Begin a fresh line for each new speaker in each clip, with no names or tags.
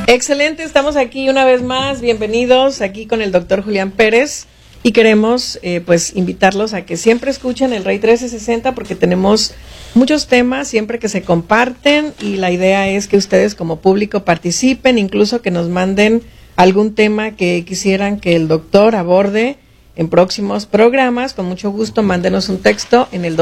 Excelente, estamos aquí una vez más, bienvenidos aquí con el doctor Julián Pérez y queremos pues invitarlos a que siempre escuchen el Rey 1360 porque tenemos muchos temas siempre que se comparten y la idea es que ustedes como público participen, incluso que nos manden algún tema que quisieran que el doctor aborde en próximos programas. Con mucho gusto mándenos un texto en el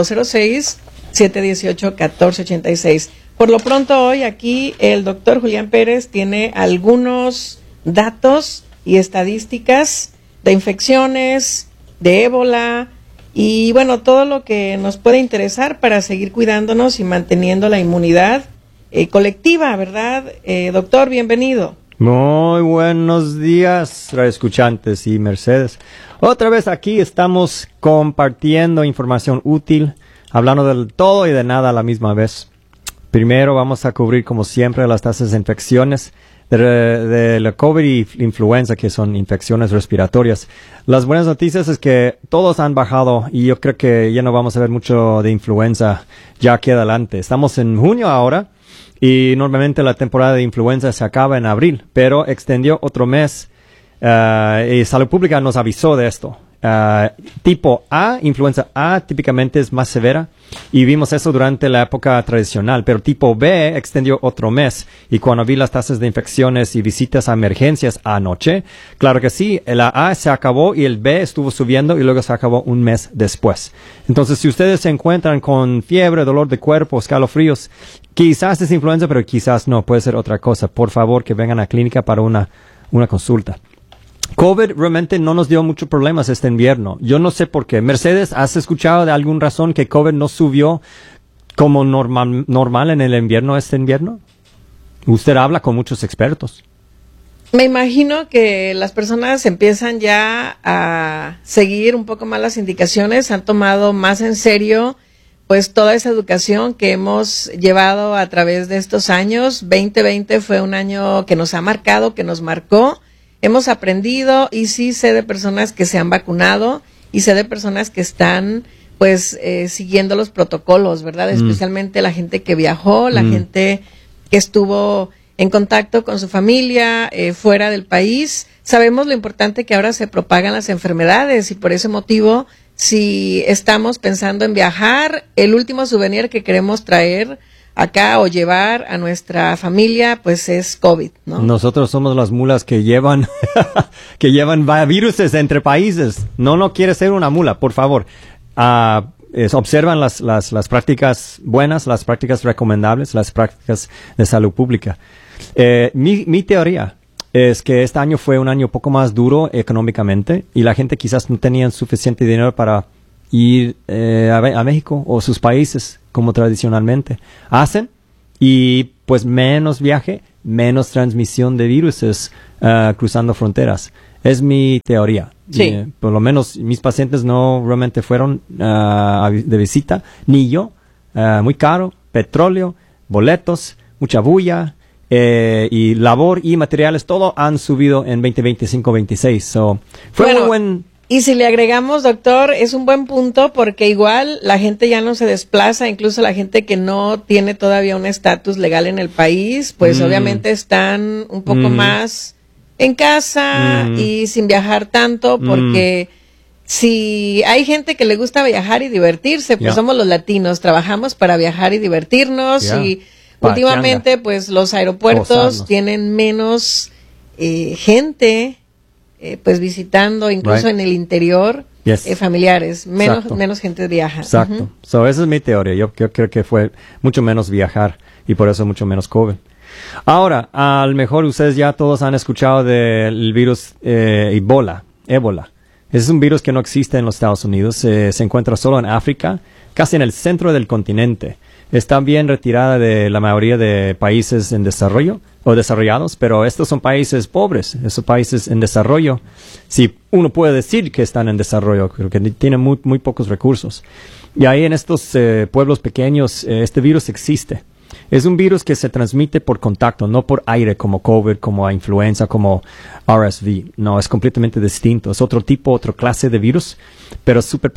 206-718-1486. Por lo pronto hoy aquí el doctor Julián Pérez tiene algunos datos y estadísticas de infecciones, de ébola y bueno, todo lo que nos puede interesar para seguir cuidándonos y manteniendo la inmunidad colectiva, ¿verdad? Doctor, bienvenido.
Muy buenos días, radioescuchantes y Mercedes. Otra vez aquí estamos compartiendo información útil, hablando del todo y de nada a la misma vez. Primero vamos a cubrir, como siempre, las tasas de infecciones de la COVID y influenza, que son infecciones respiratorias. Las buenas noticias es que todos han bajado y yo creo que ya no vamos a ver mucho de influenza ya aquí adelante. Estamos en junio ahora y normalmente la temporada de influenza se acaba en abril, pero extendió otro mes y Salud Pública nos avisó de esto. Tipo A, influenza A, típicamente es más severa y vimos eso durante la época tradicional, pero tipo B extendió otro mes y cuando vi las tasas de infecciones y visitas a emergencias anoche, claro que sí, la A se acabó y el B estuvo subiendo y luego se acabó un mes después. Entonces, si ustedes se encuentran con fiebre, dolor de cuerpo, escalofríos, quizás es influenza, pero quizás no, puede ser otra cosa. Por favor, que vengan a la clínica para una consulta. COVID realmente no nos dio muchos problemas este invierno. Yo no sé por qué. Mercedes, ¿has escuchado de alguna razón que COVID no subió como normal en el invierno este invierno? Usted habla con muchos expertos.
Me imagino que las personas empiezan ya a seguir un poco más las indicaciones, han tomado más en serio pues toda esa educación que hemos llevado a través de estos años. 2020 fue un año que nos ha marcado, que nos marcó. Hemos aprendido y sí sé de personas que se han vacunado y sé de personas que están pues siguiendo los protocolos, ¿verdad? Especialmente la gente que viajó, la gente que estuvo en contacto con su familia fuera del país. Sabemos lo importante que ahora se propagan las enfermedades y por ese motivo, si estamos pensando en viajar, el último souvenir que queremos traer acá o llevar a nuestra familia, pues es COVID, ¿no? Nosotros somos las mulas que llevan
viruses entre países. No quiere ser una mula, por favor. Observan las prácticas buenas, las prácticas recomendables, las prácticas de salud pública. Mi teoría es que este año fue un año poco más duro económicamente y la gente quizás no tenía suficiente dinero para ir a México o sus países como tradicionalmente hacen y pues menos viaje, menos transmisión de viruses cruzando fronteras. Es mi teoría.
Sí.
Por lo menos mis pacientes no realmente fueron de visita, ni yo. Muy caro, petróleo, boletos, mucha bulla y labor y materiales, todo han subido en 2025-26. So, fue muy buen.
Y si le agregamos, doctor, es un buen punto porque igual la gente ya no se desplaza, incluso la gente que no tiene todavía un estatus legal en el país, pues obviamente están un poco más en casa y sin viajar tanto porque si hay gente que le gusta viajar y divertirse, pues somos los latinos, trabajamos para viajar y divertirnos y últimamente pues los aeropuertos tienen menos gente pues visitando, incluso en el interior, familiares, menos gente viaja.
Exacto. So, esa es mi teoría. Yo creo que fue mucho menos viajar y por eso mucho menos COVID. Ahora, a lo mejor ustedes ya todos han escuchado del virus ébola. Es un virus que no existe en los Estados Unidos, se encuentra solo en África, casi en el centro del continente. Está bien retirada de la mayoría de países en desarrollo o desarrollados, pero estos son países pobres, esos países en desarrollo. Si uno puede decir que están en desarrollo, creo que tienen muy pocos recursos. Y ahí en estos pueblos pequeños, este virus existe. Es un virus que se transmite por contacto, no por aire como COVID, como influenza, como RSV. No, es completamente distinto. Es otro tipo, otra clase de virus, pero es súper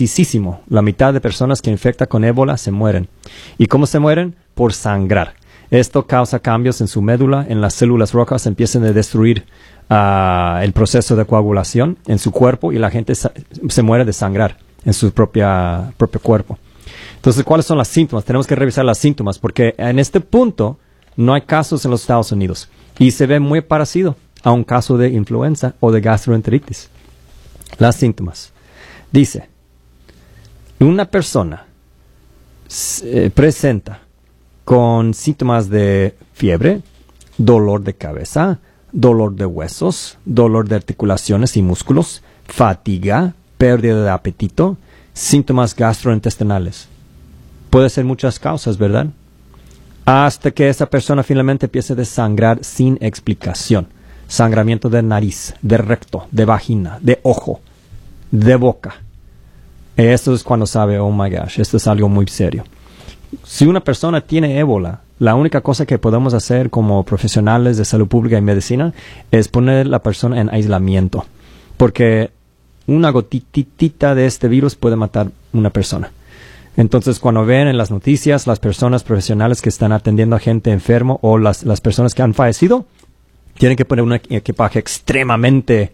peligrosísimo. La mitad de personas que infectan con ébola se mueren. ¿Y cómo se mueren? Por sangrar. Esto causa cambios en su médula, en las células rojas, empiezan a destruir el proceso de coagulación en su cuerpo y la gente se muere de sangrar en su propio cuerpo. Entonces, ¿cuáles son los síntomas? Tenemos que revisar los síntomas porque en este punto no hay casos en los Estados Unidos y se ve muy parecido a un caso de influenza o de gastroenteritis. Los síntomas. Dice, una persona presenta con síntomas de fiebre, dolor de cabeza, dolor de huesos, dolor de articulaciones y músculos, fatiga, pérdida de apetito, síntomas gastrointestinales. Puede ser muchas causas, ¿verdad? Hasta que esa persona finalmente empiece a desangrar sin explicación. Sangramiento de nariz, de recto, de vagina, de ojo, de boca. Esto es cuando sabe, oh my gosh, esto es algo muy serio. Si una persona tiene ébola, la única cosa que podemos hacer como profesionales de salud pública y medicina es poner a la persona en aislamiento. Porque una gotitita de este virus puede matar a una persona. Entonces, cuando ven en las noticias las personas profesionales que están atendiendo a gente enfermo o las personas que han fallecido, tienen que poner un equipaje extremadamente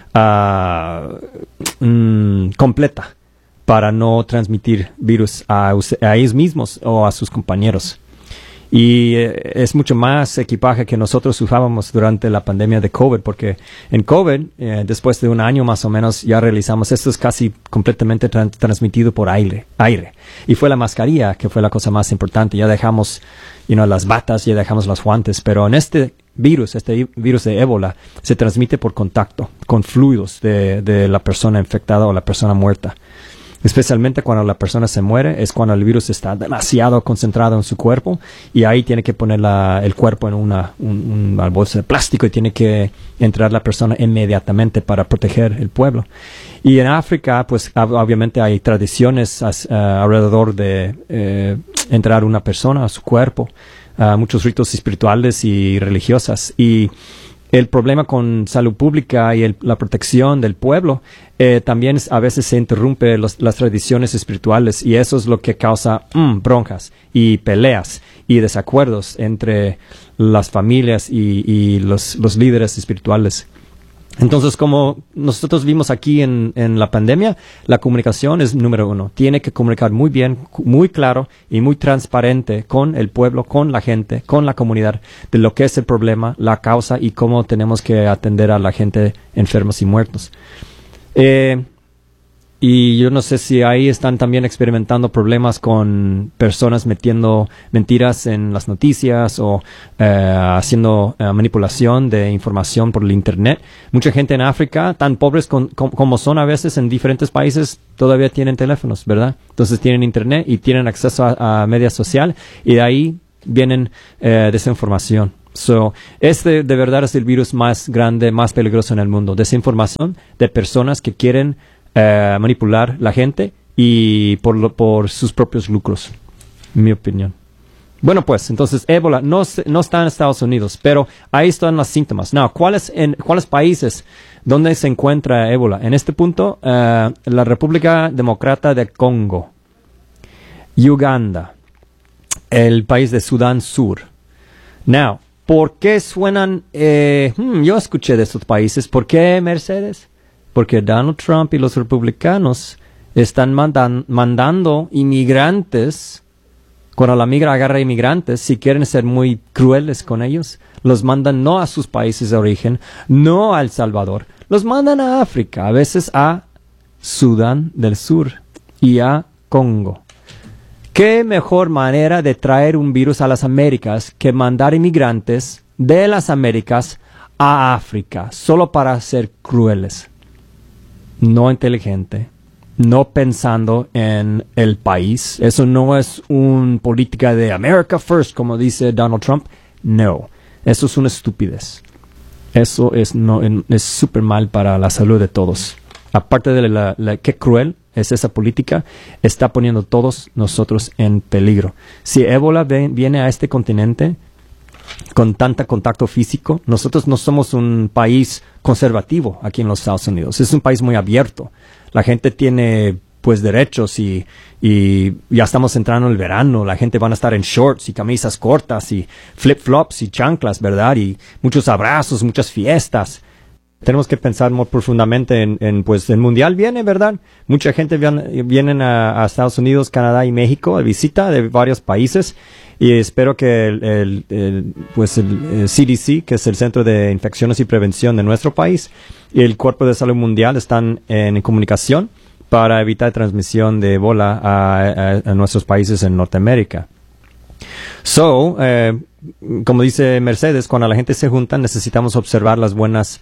completa para no transmitir virus a ellos mismos o a sus compañeros. Y es mucho más equipaje que nosotros usábamos durante la pandemia de COVID, porque en COVID, después de un año más o menos, ya realizamos esto es casi completamente transmitido por aire. Y fue la mascarilla que fue la cosa más importante. Ya dejamos las batas, ya dejamos los guantes, pero en este virus de ébola, se transmite por contacto con fluidos de la persona infectada o la persona muerta. Especialmente cuando la persona se muere, es cuando el virus está demasiado concentrado en su cuerpo y ahí tiene que poner el cuerpo en una bolsa de plástico y tiene que entrar la persona inmediatamente para proteger el pueblo. Y en África, pues obviamente hay tradiciones alrededor de entrar una persona a su cuerpo, muchos ritos espirituales y religiosas. Y el problema con salud pública y la protección del pueblo, también a veces se interrumpe las tradiciones espirituales y eso es lo que causa broncas y peleas y desacuerdos entre las familias y los líderes espirituales. Entonces, como nosotros vimos aquí en la pandemia, la comunicación es número uno. Tiene que comunicar muy bien, muy claro y muy transparente con el pueblo, con la gente, con la comunidad, de lo que es el problema, la causa y cómo tenemos que atender a la gente enfermos y muertos. Y yo no sé si ahí están también experimentando problemas con personas metiendo mentiras en las noticias o haciendo manipulación de información por el Internet. Mucha gente en África, tan pobres como son a veces en diferentes países, todavía tienen teléfonos, ¿verdad? Entonces tienen Internet y tienen acceso a media social y de ahí vienen desinformación. Este de verdad es el virus más grande, más peligroso en el mundo. Desinformación de personas que quieren manipular la gente y por sus propios lucros, en mi opinión. Bueno, pues, entonces, ébola no está en Estados Unidos, pero ahí están los síntomas. Now, ¿cuáles países donde se encuentra ébola? En este punto, la República Democrática de Congo, Uganda, el país de Sudán Sur. Now, ¿por qué suenan? Yo escuché de estos países. ¿Por qué, Mercedes? Porque Donald Trump y los republicanos están mandando inmigrantes, cuando la migra agarra inmigrantes, si quieren ser muy crueles con ellos, los mandan no a sus países de origen, no a El Salvador, los mandan a África, a veces a Sudán del Sur y a Congo. ¿Qué mejor manera de traer un virus a las Américas que mandar inmigrantes de las Américas a África, solo para ser crueles? No inteligente, no pensando en el país. Eso no es una política de America First, como dice Donald Trump. No, eso es una estupidez. Eso es súper mal para la salud de todos. Aparte de qué cruel es esa política, está poniendo todos nosotros en peligro. Si ébola viene a este continente con tanto contacto físico, nosotros no somos un país conservativo aquí en los Estados Unidos. Es un país muy abierto. La gente tiene pues derechos y ya estamos entrando en el verano, la gente van a estar en shorts y camisas cortas y flip-flops y chanclas, ¿verdad? Y muchos abrazos, muchas fiestas. Tenemos que pensar muy profundamente pues el mundial viene, ¿verdad? Mucha gente vienen a Estados Unidos, Canadá y México a visita de varios países y espero que el CDC, que es el Centro de Infecciones y Prevención de nuestro país, y el Cuerpo de Salud Mundial están en comunicación para evitar transmisión de Ebola a nuestros países en Norteamérica. Como dice Mercedes, cuando la gente se junta necesitamos observar las buenas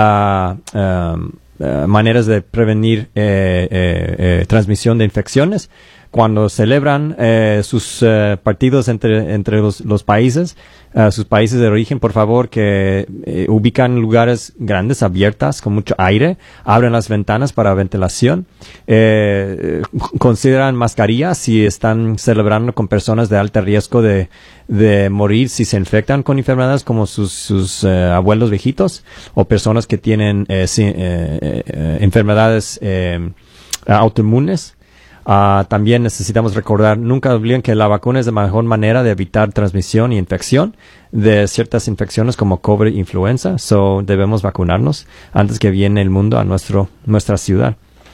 maneras de prevenir transmisión de infecciones. Cuando celebran sus partidos entre los países, sus países de origen, por favor, que ubican lugares grandes, abiertas, con mucho aire, abren las ventanas para ventilación, consideran mascarillas si están celebrando con personas de alto riesgo de morir si se infectan con enfermedades como sus abuelos viejitos o personas que tienen enfermedades autoinmunes. También necesitamos recordar, nunca olviden que la vacuna es la mejor manera de evitar transmisión y infección de ciertas infecciones como COVID e influenza. Debemos vacunarnos antes que viene el mundo a nuestra ciudad.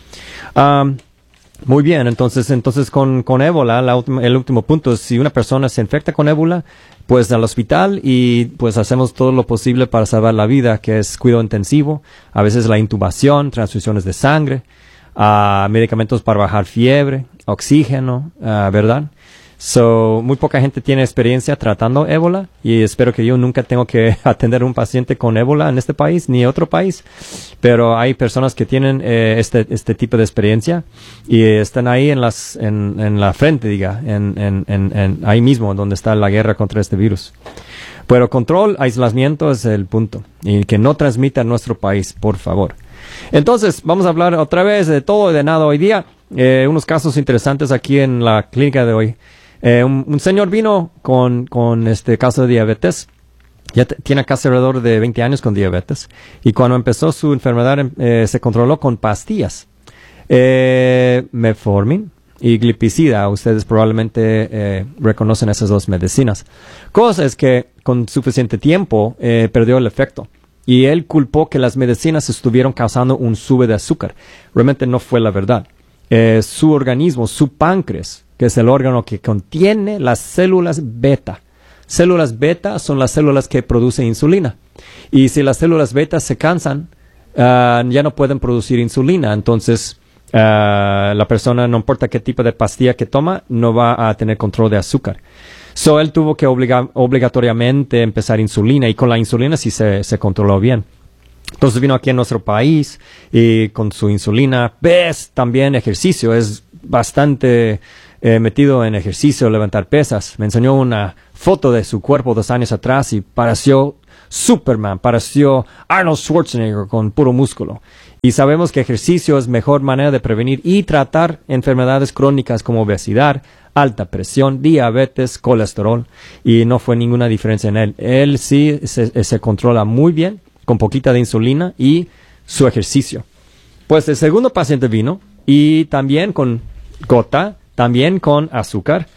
Muy bien, entonces con ébola, el último punto es si una persona se infecta con ébola, pues al hospital y pues hacemos todo lo posible para salvar la vida, que es cuidado intensivo, a veces la intubación, transfusiones de sangre, medicamentos para bajar fiebre, oxígeno, ¿verdad? Muy poca gente tiene experiencia tratando ébola y espero que yo nunca tengo que atender a un paciente con ébola en este país ni otro país, pero hay personas que tienen este tipo de experiencia y están ahí en la frente, ahí mismo donde está la guerra contra este virus. Pero control, aislamiento es el punto y que no transmita a nuestro país, por favor. Entonces, vamos a hablar otra vez de todo y de nada hoy día. Unos casos interesantes aquí en la clínica de hoy. Un señor vino con este caso de diabetes. Ya tiene casi alrededor de 20 años con diabetes. Y cuando empezó su enfermedad, se controló con pastillas. Metformin y glipizida. Ustedes probablemente reconocen esas dos medicinas. Cosa es que con suficiente tiempo perdió el efecto. Y él culpó que las medicinas estuvieron causando un sube de azúcar. Realmente no fue la verdad. Su organismo, su páncreas, que es el órgano que contiene las células beta. Células beta son las células que producen insulina. Y si las células beta se cansan, ya no pueden producir insulina. Entonces, la persona, no importa qué tipo de pastilla que toma, no va a tener control de azúcar. Él tuvo que obligatoriamente empezar insulina y con la insulina sí se controló bien. Entonces vino aquí a nuestro país y con su insulina, también ejercicio, es bastante metido en ejercicio, levantar pesas. Me enseñó una foto de su cuerpo 2 años atrás y pareció Superman, pareció Arnold Schwarzenegger con puro músculo. Y sabemos que ejercicio es mejor manera de prevenir y tratar enfermedades crónicas como obesidad, alta presión, diabetes, colesterol, y no fue ninguna diferencia en él. Él sí se controla muy bien, con poquita de insulina y su ejercicio. Pues el segundo paciente vino, y también con gota, también con azúcar.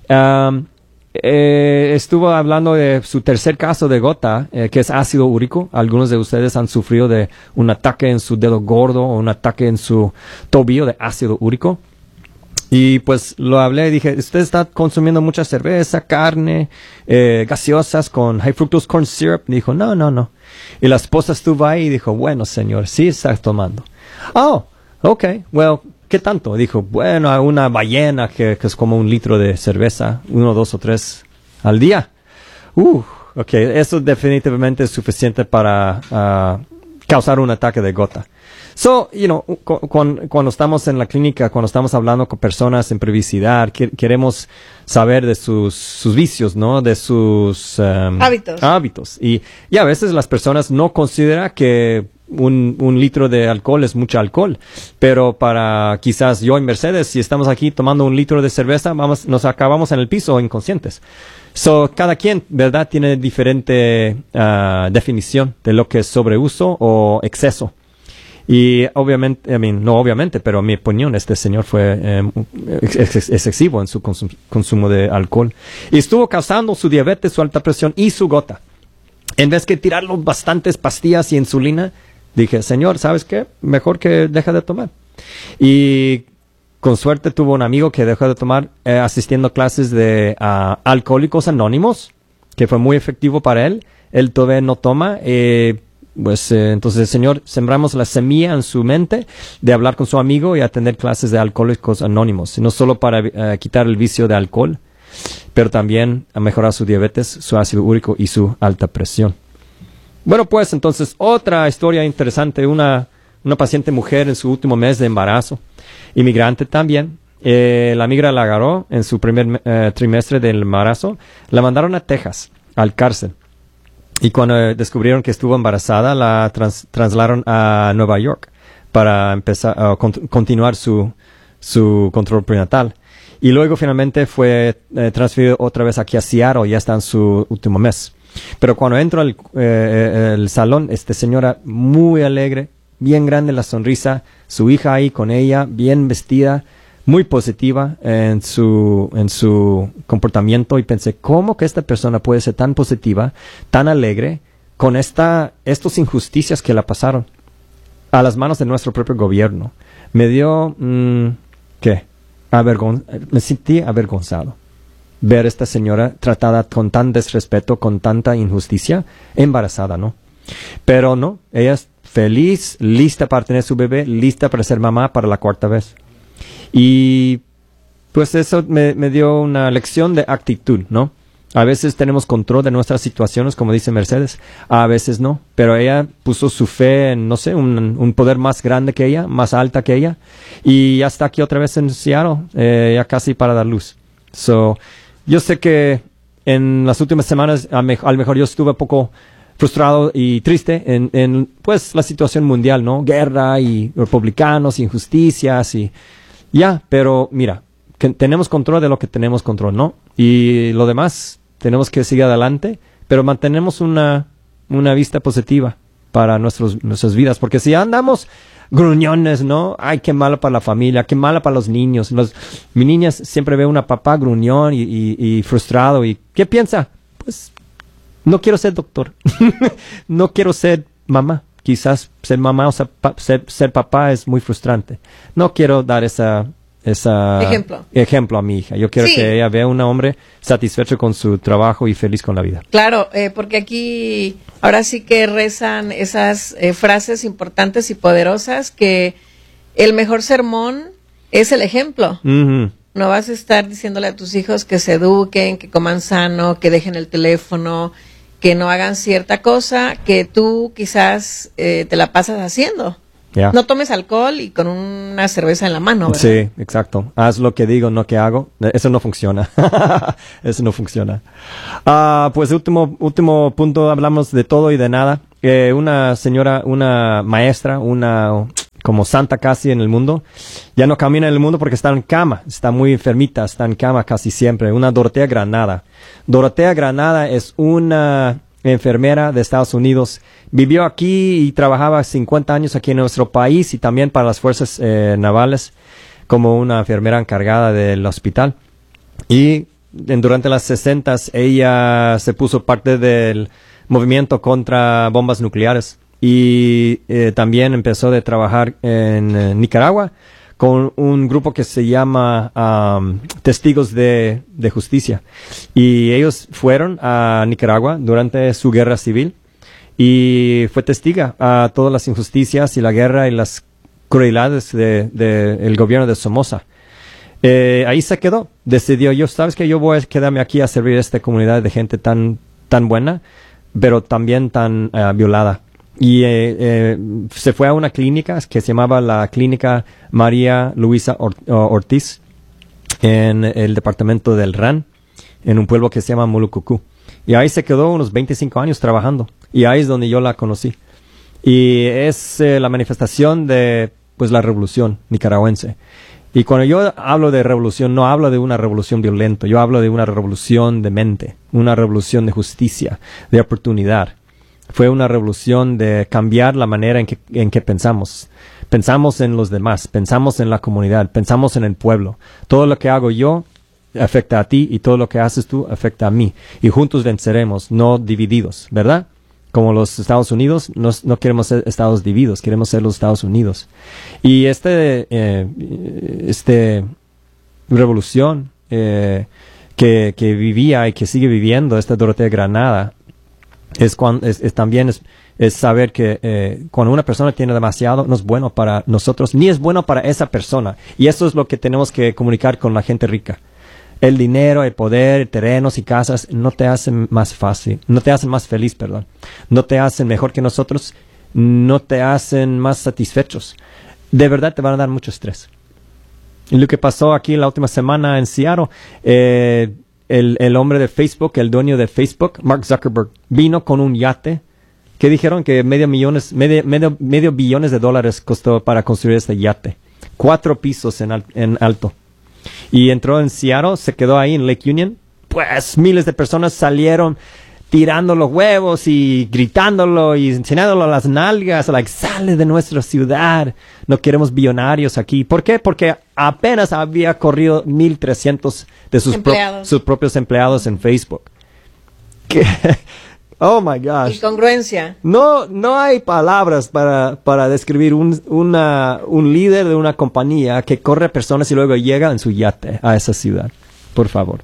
Estuvo hablando de su tercer caso de gota, que es ácido úrico. Algunos de ustedes han sufrido de un ataque en su dedo gordo o un ataque en su tobillo de ácido úrico. Y pues lo hablé y dije, usted está consumiendo mucha cerveza, carne, gaseosas con high fructose corn syrup. Y dijo, no. Y la esposa estuvo ahí y dijo, bueno, señor, sí está tomando. Oh, okay, well, ¿qué tanto? Dijo, bueno, una ballena que es como 1 litro de cerveza, 1, 2 o 3 al día. Okay, eso definitivamente es suficiente para causar un ataque de gota. Cuando estamos en la clínica, cuando estamos hablando con personas en privacidad, queremos saber de sus vicios, ¿no? De sus hábitos. Y a veces las personas no consideran que un litro de alcohol es mucho alcohol. Pero para quizás yo y Mercedes, si estamos aquí tomando 1 litro de cerveza, nos acabamos en el piso inconscientes. Cada quien, ¿verdad?, tiene diferente definición de lo que es sobreuso o exceso. Y obviamente, no obviamente, pero en mi opinión, este señor fue excesivo en su consumo de alcohol. Y estuvo causando su diabetes, su alta presión y su gota. En vez que tirarle bastantes pastillas y insulina, dije, señor, ¿sabes qué? Mejor que deje de tomar. Y con suerte tuvo un amigo que dejó de tomar asistiendo a clases de Alcohólicos Anónimos, que fue muy efectivo para él. Él todavía no toma. Entonces el Señor sembramos la semilla en su mente de hablar con su amigo y atender clases de Alcohólicos Anónimos. No solo para quitar el vicio de alcohol, pero también a mejorar su diabetes, su ácido úrico y su alta presión. Bueno, pues entonces otra historia interesante. Una paciente mujer en su último mes de embarazo, inmigrante también. La migra la agarró en su primer trimestre del embarazo. La mandaron a Texas, al cárcel. Y cuando descubrieron que estuvo embarazada, la trasladaron a Nueva York para empezar a continuar su control prenatal. Y luego finalmente fue transferido otra vez aquí a Seattle, ya está en su último mes. Pero cuando entró al salón, señora muy alegre, bien grande la sonrisa, su hija ahí con ella, bien vestida, muy positiva en su comportamiento, y pensé, ¿cómo que esta persona puede ser tan positiva, tan alegre, con estas injusticias que la pasaron a las manos de nuestro propio gobierno? Me dio, me sentí avergonzado ver a esta señora tratada con tan desrespeto, con tanta injusticia, embarazada, ¿no? Pero no, ella es feliz, lista para tener su bebé, lista para ser mamá para la 4ª vez. Y pues eso me dio una lección de actitud, ¿no? A veces tenemos control de nuestras situaciones, como dice Mercedes, a veces no. Pero ella puso su fe en, no sé, un poder más grande que ella, más alta que ella. Y ya está aquí otra vez en Seattle, ya casi para dar luz. Yo sé que en las últimas semanas, a lo mejor yo estuve un poco frustrado y triste en pues la situación mundial, ¿no? Guerra y republicanos, injusticias y pero mira, que tenemos control de lo que tenemos control, ¿no? Y lo demás tenemos que seguir adelante, pero mantenemos una vista positiva para nuestras vidas, porque si andamos gruñones, ¿no? Ay, qué malo para la familia, qué malo para los niños. Mi niña siempre ve una papá gruñón y frustrado, y ¿qué piensa? Pues no quiero ser doctor, no quiero ser mamá. Quizás ser mamá o ser papá es muy frustrante. No quiero dar esa ejemplo a mi hija. Yo quiero que ella vea un hombre satisfecho con su trabajo y feliz con la vida.
Claro, porque aquí ahora sí que rezan esas frases importantes y poderosas, que el mejor sermón es el ejemplo.
Uh-huh.
No vas a estar diciéndole a tus hijos que se eduquen, que coman sano, que dejen el teléfono, que no hagan cierta cosa que tú quizás te la pasas haciendo.
Yeah.
No tomes alcohol y con una cerveza en la mano, ¿verdad?
Sí, exacto. Haz lo que digo, no que hago. Eso no funciona. Eso no funciona. Pues último punto, hablamos de todo y de nada. Una señora, una maestra, como santa casi en el mundo, ya no camina en el mundo porque está en cama, está muy enfermita, está en cama casi siempre. Una Dorotea Granada. Dorotea Granada es una enfermera de Estados Unidos. Vivió aquí y trabajaba 50 años aquí en nuestro país y también para las fuerzas navales como una enfermera encargada del hospital. Y durante las 60s ella se puso parte del movimiento contra bombas nucleares y también empezó a trabajar en Nicaragua con un grupo que se llama Testigos de Justicia. Y ellos fueron a Nicaragua durante su guerra civil y fue testiga a todas las injusticias y la guerra y las crueldades del gobierno de Somoza. Ahí se quedó. Decidió, ¿sabes qué? Yo voy a quedarme aquí a servir a esta comunidad de gente tan buena, pero también tan violada. Y se fue a una clínica que se llamaba la Clínica María Luisa Ortiz en el departamento del RAN, en un pueblo que se llama Molucucú. Y ahí se quedó unos 25 años trabajando. Y ahí es donde yo la conocí. Y es la manifestación de pues la revolución nicaragüense. Y cuando yo hablo de revolución, no hablo de una revolución violenta. Yo hablo de una revolución de mente, una revolución de justicia, de oportunidad. Fue una revolución de cambiar la manera en que pensamos. Pensamos en los demás, pensamos en la comunidad, pensamos en el pueblo. Todo lo que hago yo afecta a ti y todo lo que haces tú afecta a mí. Y juntos venceremos, no divididos, ¿verdad? Como los Estados Unidos, no queremos ser Estados divididos, queremos ser los Estados Unidos. Y esta revolución que vivía y que sigue viviendo esta Dorotea Granada también saber que cuando una persona tiene demasiado no es bueno para nosotros, ni es bueno para esa persona. Y eso es lo que tenemos que comunicar con la gente rica. El dinero, el poder, terrenos y casas no te hacen más fácil, no te hacen más feliz, perdón. No te hacen mejor que nosotros, no te hacen más satisfechos. De verdad te van a dar mucho estrés. Y lo que pasó aquí la última semana en Seattle, el hombre de Facebook, el dueño de Facebook, Mark Zuckerberg, vino con un yate que dijeron que medio billones de dólares costó para construir este yate. 4 pisos en alto. Y entró en Seattle, se quedó ahí en Lake Union. Pues miles de personas salieron tirando los huevos y gritándolo y enseñándolo las nalgas, sale de nuestra ciudad, no queremos billonarios aquí. ¿Por qué? Porque apenas había corrido 1,300 de sus propios empleados en Facebook. Oh my gosh.
Incongruencia.
No hay palabras para describir un líder de una compañía que corre personas y luego llega en su yate a esa ciudad. Por favor.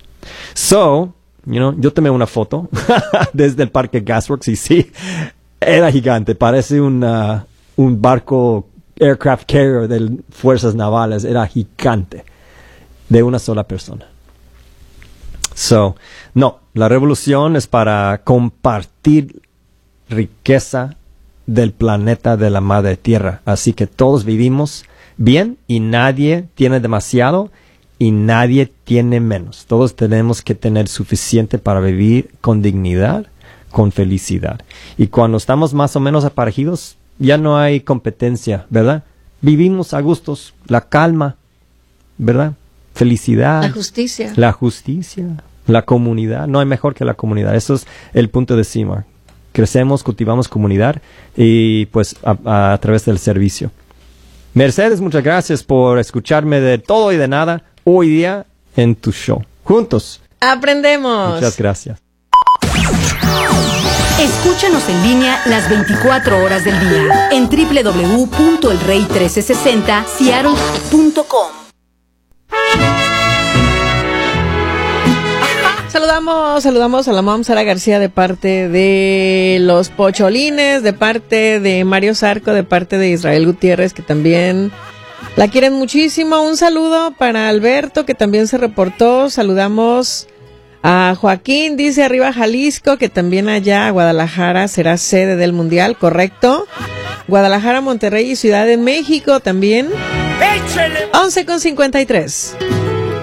Yo tomé una foto desde el Parque Gasworks y sí, era gigante. Parece un barco aircraft carrier de fuerzas navales. Era gigante. De una sola persona. La revolución es para compartir riqueza del planeta de la madre tierra. Así que todos vivimos bien y nadie tiene demasiado y nadie tiene menos. Todos tenemos que tener suficiente para vivir con dignidad, con felicidad. Y cuando estamos más o menos aparejidos, ya no hay competencia, ¿verdad? Vivimos a gustos, la calma, ¿verdad? Felicidad. La justicia. La comunidad. No hay mejor que la comunidad. Eso es el punto de CIMAR. Crecemos, cultivamos comunidad y pues a través del servicio. Mercedes, muchas gracias por escucharme de todo y de nada hoy día en tu show. Juntos.
Aprendemos.
Muchas gracias.
Escúchanos en línea las 24 horas del día en www.elrey1360seattle.com.
Saludamos a la mom Sara García de parte de los Pocholines, de parte de Mario Zarco, de parte de Israel Gutiérrez, que también la quieren muchísimo. Un saludo para Alberto, que también se reportó. Saludamos a Joaquín, dice arriba Jalisco, que también allá Guadalajara será sede del Mundial, ¿correcto? Guadalajara, Monterrey y Ciudad de México también. 11:53.